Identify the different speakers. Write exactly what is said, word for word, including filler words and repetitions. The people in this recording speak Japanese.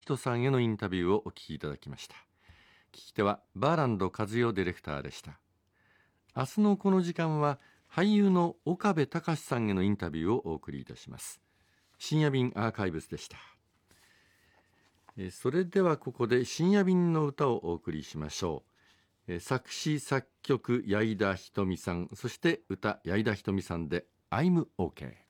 Speaker 1: 人さんへのインタビューをお聞きいただきました。聞き手はバーランド和代ディレクターでした。明日のこの時間は俳優の岡部隆さんへのインタビューをお送りいたします。深夜便アーカイブスでした。それではここで深夜便の歌をお送りしましょう。作詞作曲矢井田ひとみさん、そして歌矢井田ひとみさんで I'm OK。